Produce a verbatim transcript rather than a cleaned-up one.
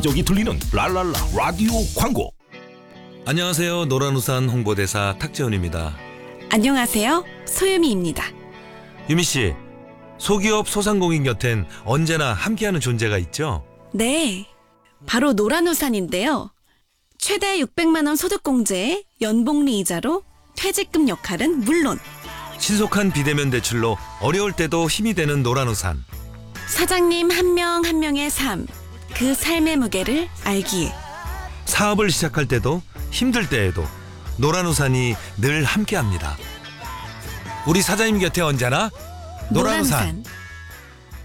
여기 들리는 랄랄라 라디오 광고. 안녕하세요. 노란우산 홍보대사 탁재훈입니다. 안녕하세요. 소유미입니다. 유미 씨, 소기업 소상공인 곁엔 언제나 함께하는 존재가 있죠? 네, 바로 노란우산인데요. 최대 육백만 원 소득공제에 연복리 이자로 퇴직금 역할은 물론 신속한 비대면 대출로 어려울 때도 힘이 되는 노란우산. 사장님 한 명 한 명의 삶, 그 삶의 무게를 알기에 사업을 시작할 때도 힘들 때에도 노란우산이 늘 함께합니다. 우리 사장님 곁에 언제나 노란우산. 노란우산.